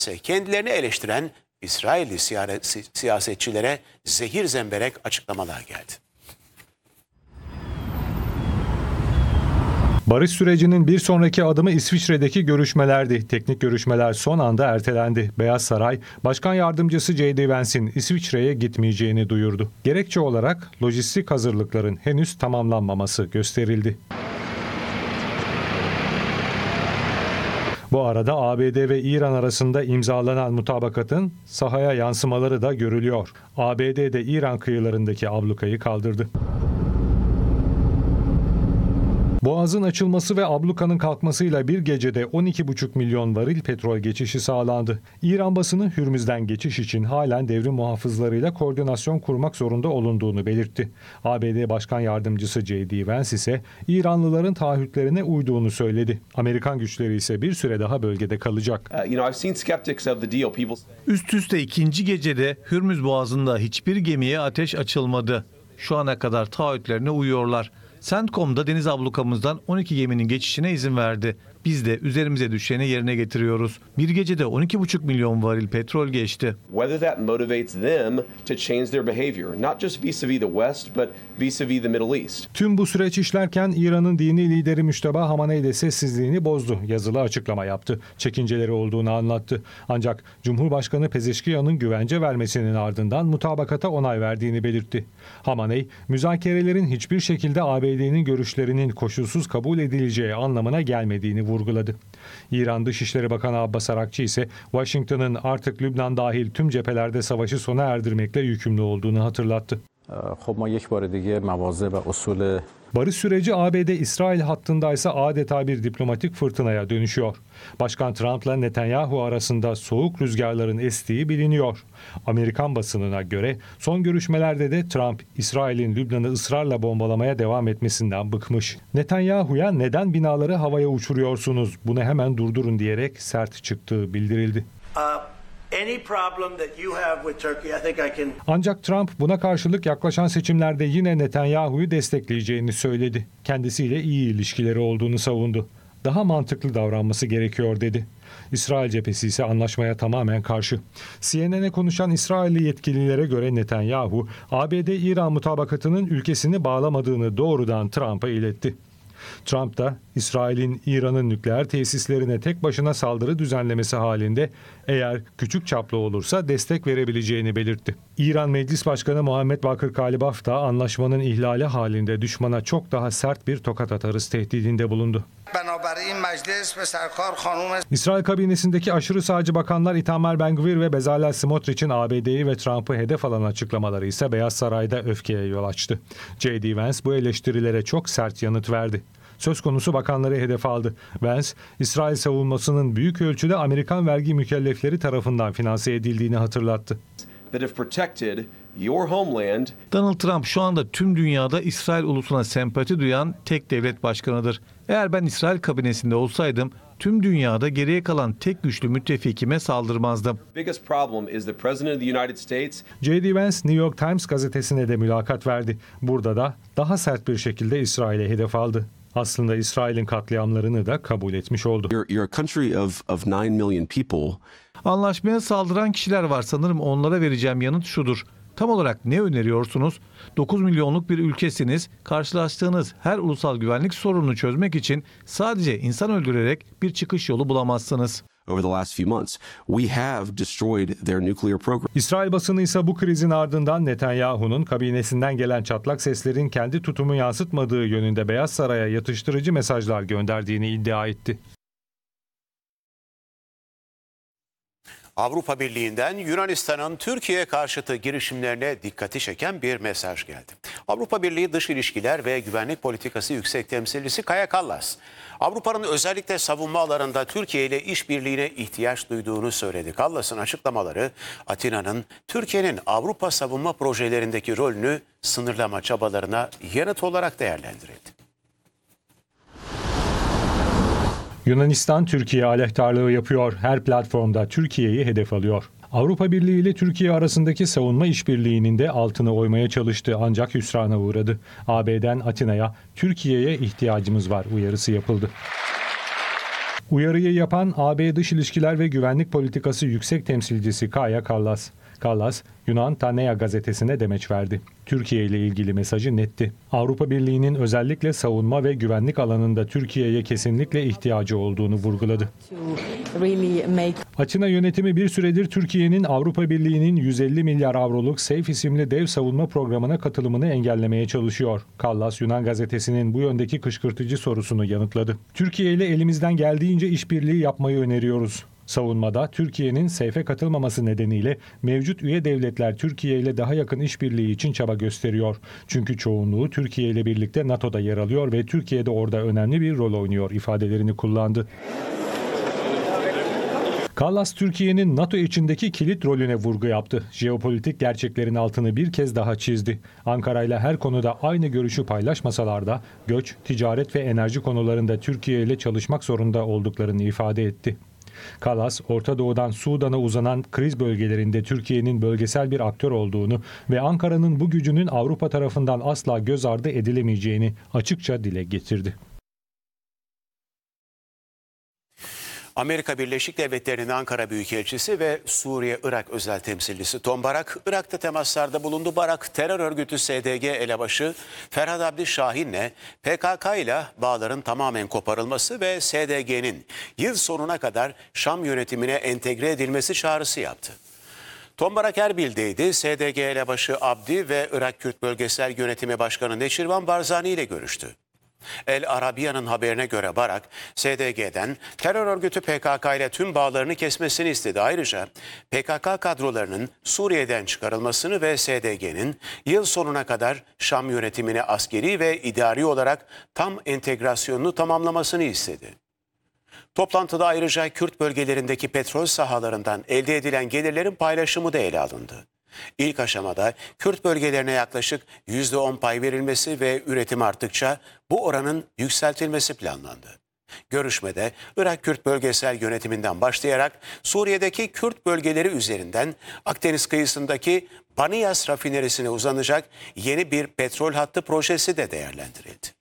ise kendilerini eleştiren İsrailli siyasetçilere zehir zemberek açıklamalar geldi. Barış sürecinin bir sonraki adımı İsviçre'deki görüşmelerdi. Teknik görüşmeler son anda ertelendi. Beyaz Saray, Başkan Yardımcısı J.D. Vance'in İsviçre'ye gitmeyeceğini duyurdu. Gerekçe olarak lojistik hazırlıkların henüz tamamlanmaması gösterildi. Bu arada ABD ve İran arasında imzalanan mutabakatın sahaya yansımaları da görülüyor. ABD de İran kıyılarındaki ablukayı kaldırdı. Boğaz'ın açılması ve ablukanın kalkmasıyla bir gecede 12,5 milyon varil petrol geçişi sağlandı. İran basını Hürmüz'den geçiş için halen devrim muhafızlarıyla koordinasyon kurmak zorunda olunduğunu belirtti. ABD Başkan Yardımcısı J.D. Vance ise İranlıların taahhütlerine uyduğunu söyledi. Amerikan güçleri ise bir süre daha bölgede kalacak. Üst üste ikinci gecede Hürmüz Boğazı'nda hiçbir gemiye ateş açılmadı. Şu ana kadar taahhütlerine uyuyorlar. CENTCOM'da deniz ablukamızdan 12 geminin geçişine izin verdi. Biz de üzerimize düşeni yerine getiriyoruz. Bir gecede 12,5 milyon varil petrol geçti. Tüm bu süreç işlerken İran'ın dini lideri Müşteba Hamaney de sessizliğini bozdu. Yazılı açıklama yaptı. Çekinceleri olduğunu anlattı. Ancak Cumhurbaşkanı Pezeşkiyan'ın güvence vermesinin ardından mutabakata onay verdiğini belirtti. Hamaney, müzakerelerin hiçbir şekilde ABD'nin görüşlerinin koşulsuz kabul edileceği anlamına gelmediğini vurguladı. İran Dışişleri Bakanı Abbas Arakçı ise Washington'ın artık Lübnan dahil tüm cephelerde savaşı sona erdirmekle yükümlü olduğunu hatırlattı. Barış süreci ABD-İsrail hattındaysa adeta bir diplomatik fırtınaya dönüşüyor. Başkan Trump'la Netanyahu arasında soğuk rüzgarların estiği biliniyor. Amerikan basınına göre son görüşmelerde de Trump, İsrail'in Lübnan'ı ısrarla bombalamaya devam etmesinden bıkmış. Netanyahu'ya neden binaları havaya uçuruyorsunuz, bunu hemen durdurun diyerek sert çıktığı bildirildi. Ancak Trump buna karşılık yaklaşan seçimlerde yine Netanyahu'yu destekleyeceğini söyledi. Kendisiyle iyi ilişkileri olduğunu savundu. Daha mantıklı davranması gerekiyor dedi. İsrail cephesi ise anlaşmaya tamamen karşı. CNN'e konuşan İsrailli yetkililere göre Netanyahu, ABD-İran mutabakatının ülkesini bağlamadığını doğrudan Trump'a iletti. Trump da İsrail'in İran'ın nükleer tesislerine tek başına saldırı düzenlemesi halinde eğer küçük çaplı olursa destek verebileceğini belirtti. İran Meclis Başkanı Muhammed Bakır Kalibaf da anlaşmanın ihlali halinde düşmana çok daha sert bir tokat atarız tehdidinde bulundu. İsrail kabinesindeki aşırı sağcı bakanlar Itamar Ben-Gvir ve Bezalel Smotrich'in ABD'yi ve Trump'ı hedef alan açıklamaları ise Beyaz Saray'da öfkeye yol açtı. J.D. Vance bu eleştirilere çok sert yanıt verdi. Söz konusu bakanları hedef aldı. Vance, İsrail savunmasının büyük ölçüde Amerikan vergi mükellefleri tarafından finanse edildiğini hatırlattı. Donald Trump şu anda tüm dünyada İsrail ulusuna sempati duyan tek devlet başkanıdır. Eğer ben İsrail kabinesinde olsaydım tüm dünyada geriye kalan tek güçlü müttefikime saldırmazdım. J.D. Vance New York Times gazetesine de mülakat verdi. Burada da daha sert bir şekilde İsrail'e hedef aldı. Aslında İsrail'in katliamlarını da kabul etmiş oldu. Anlaşmaya saldıran kişiler var, sanırım onlara vereceğim yanıt şudur. Tam olarak ne öneriyorsunuz? 9 milyonluk bir ülkesiniz. Karşılaştığınız her ulusal güvenlik sorununu çözmek için sadece insan öldürerek bir çıkış yolu bulamazsınız. İsrail basını ise bu krizin ardından Netanyahu'nun kabinesinden gelen çatlak seslerin kendi tutumu yansıtmadığı yönünde Beyaz Saray'a yatıştırıcı mesajlar gönderdiğini iddia etti. Avrupa Birliği'nden Yunanistan'ın Türkiye karşıtı girişimlerine dikkati çeken bir mesaj geldi. Avrupa Birliği Dış İlişkiler ve Güvenlik Politikası Yüksek Temsilcisi Kaja Kallas, Avrupa'nın özellikle savunma alanında Türkiye ile işbirliğine ihtiyaç duyduğunu söyledi. Kallas'ın açıklamaları Atina'nın Türkiye'nin Avrupa savunma projelerindeki rolünü sınırlama çabalarına yanıt olarak değerlendirildi. Yunanistan Türkiye aleyhtarlığı yapıyor. Her platformda Türkiye'yi hedef alıyor. Avrupa Birliği ile Türkiye arasındaki savunma işbirliğinin de altını oymaya çalıştı ancak hüsrana uğradı. AB'den Atina'ya Türkiye'ye ihtiyacımız var uyarısı yapıldı. Uyarıyı yapan AB Dış İlişkiler ve Güvenlik Politikası Yüksek Temsilcisi Kaja Kallas. Kallas, Yunan Tanea gazetesine demeç verdi. Türkiye ile ilgili mesajı netti. Avrupa Birliği'nin özellikle savunma ve güvenlik alanında Türkiye'ye kesinlikle ihtiyacı olduğunu vurguladı. Atina yönetimi bir süredir Türkiye'nin Avrupa Birliği'nin 150 milyar avroluk SAFE isimli dev savunma programına katılımını engellemeye çalışıyor. Kallas, Yunan gazetesinin bu yöndeki kışkırtıcı sorusunu yanıtladı. Türkiye ile elimizden geldiğince işbirliği yapmayı öneriyoruz. Savunmada Türkiye'nin SAFE'e katılmaması nedeniyle mevcut üye devletler Türkiye ile daha yakın işbirliği için çaba gösteriyor. Çünkü çoğunluğu Türkiye ile birlikte NATO'da yer alıyor ve Türkiye de orada önemli bir rol oynuyor ifadelerini kullandı. Kallas, Türkiye'nin NATO içindeki kilit rolüne vurgu yaptı. Jeopolitik gerçeklerin altını bir kez daha çizdi. Ankara ile her konuda aynı görüşü paylaşmasalar da göç, ticaret ve enerji konularında Türkiye ile çalışmak zorunda olduklarını ifade etti. Kallas, Orta Doğu'dan Sudan'a uzanan kriz bölgelerinde Türkiye'nin bölgesel bir aktör olduğunu ve Ankara'nın bu gücünün Avrupa tarafından asla göz ardı edilemeyeceğini açıkça dile getirdi. Amerika Birleşik Devletleri'nin Ankara Büyükelçisi ve Suriye-Irak özel temsilcisi Tom Barak, Irak'ta temaslarda bulundu. Barak, terör örgütü SDG elebaşı Ferhat Abdi Şahin'le PKK ile bağların tamamen koparılması ve SDG'nin yıl sonuna kadar Şam yönetimine entegre edilmesi çağrısı yaptı. Tom Barak Erbil'deydi. SDG elebaşı Abdi ve Irak Kürt Bölgesel Yönetimi Başkanı Neçirvan Barzani ile görüştü. El Arabiya'nın haberine göre Barak, SDG'den terör örgütü PKK ile tüm bağlarını kesmesini istedi. Ayrıca PKK kadrolarının Suriye'den çıkarılmasını ve SDG'nin yıl sonuna kadar Şam yönetimine askeri ve idari olarak tam entegrasyonunu tamamlamasını istedi. Toplantıda ayrıca Kürt bölgelerindeki petrol sahalarından elde edilen gelirlerin paylaşımı da ele alındı. İlk aşamada Kürt bölgelerine yaklaşık %10 pay verilmesi ve üretim arttıkça bu oranın yükseltilmesi planlandı. Görüşmede Irak Kürt Bölgesel Yönetiminden başlayarak Suriye'deki Kürt bölgeleri üzerinden Akdeniz kıyısındaki Baniyas rafinerisine uzanacak yeni bir petrol hattı projesi de değerlendirildi.